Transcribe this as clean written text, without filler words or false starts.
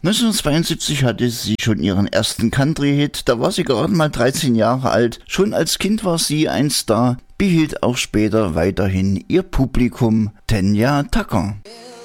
1972 hatte sie schon ihren ersten Country-Hit, da war sie gerade mal 13 Jahre alt. Schon als Kind war sie ein Star, behielt auch später weiterhin ihr Publikum. Tanya Tucker.